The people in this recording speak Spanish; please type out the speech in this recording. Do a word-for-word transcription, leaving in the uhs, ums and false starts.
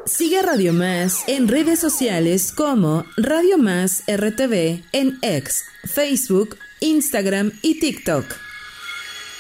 Sigue a Radio Más en redes sociales como Radio Más R T V en X, Facebook, Instagram y TikTok.